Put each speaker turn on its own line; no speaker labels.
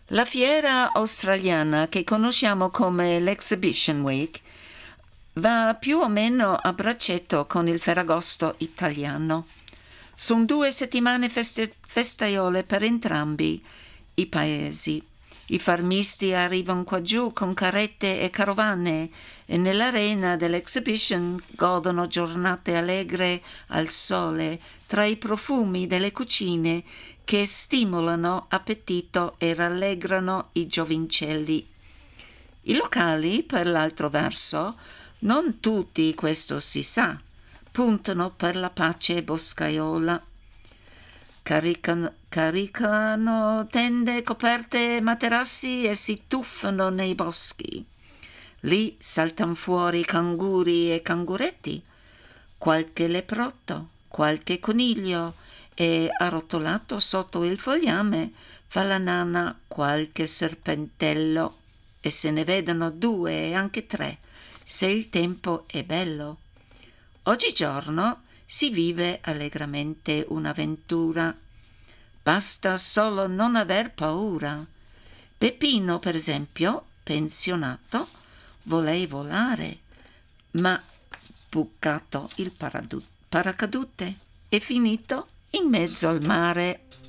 La fiera australiana, che conosciamo come l'Exhibition Week, va più o meno a braccetto con il Ferragosto italiano. Sono 2 settimane festaiole per entrambi i paesi. I farmisti arrivano qua giù con carrette e carovane e nell'arena dell'Exhibition godono giornate allegre al sole tra i profumi delle cucine che stimolano appetito e rallegrano i giovincelli. I locali, per l'altro verso, non tutti, questo si sa, puntano per la pace boscaiola. Caricano tende, coperte, materassi e si tuffano nei boschi. Lì saltano fuori canguri e canguretti, qualche leprotto, qualche coniglio e arrotolato sotto il fogliame fa la nana qualche serpentello e se ne vedono 2 e anche 3 se il tempo è bello. Oggigiorno si vive allegramente un'avventura. Basta solo non aver paura. Peppino, per esempio, pensionato, voleva volare, ma bucato il paracadute è finito in mezzo al mare.